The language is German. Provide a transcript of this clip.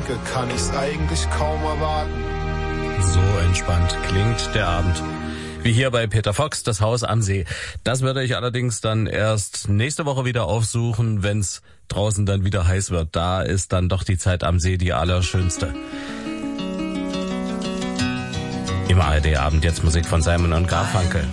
denke, kann ich's eigentlich kaum erwarten. So entspannt klingt der Abend. Wie hier bei Peter Fox, das Haus am See. Das werde ich allerdings dann erst nächste Woche wieder aufsuchen, wenn's draußen dann wieder heiß wird. Da ist dann doch die Zeit am See die allerschönste. Im ARD-Abend jetzt Musik von Simon und Garfunkel.